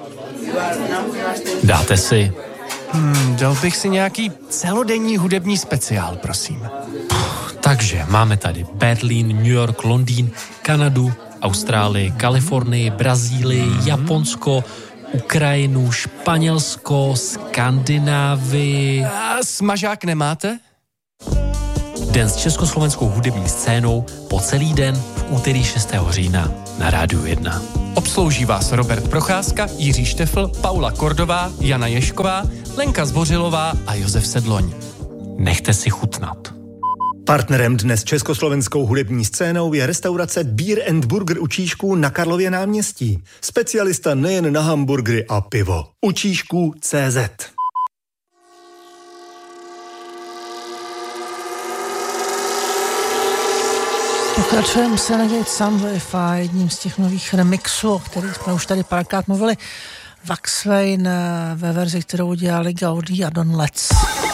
Dáte si? Dal bych si nějaký celodenní hudební speciál, prosím. Takže máme tady Berlín, New York, Londýn, Kanadu, Austrálii, Kalifornii, Brazílii, Japonsko, Ukrajinu, Španělsko, Skandinávii. A smažák nemáte? Den s československou hudební scénou po celý den v úterý 6. října na Rádiu 1. Obslouží vás Robert Procházka, Jiří Štefl, Paula Kordová, Jana Ješková, Lenka Zbořilová a Josef Sedloň. Nechte si chutnat. Partnerem dnes československou hudební scénou je restaurace Beer and Burger u Číšků na Karlově náměstí. Specialista nejen na hamburgery a pivo. U Číšků CZ. Pokračujeme se Renegade Soundwave a jedním z těch nových remixů, o kterých jsme už tady párkrát mluvili, Waxway ve verzi, kterou udělali Gaudi a Don Letts.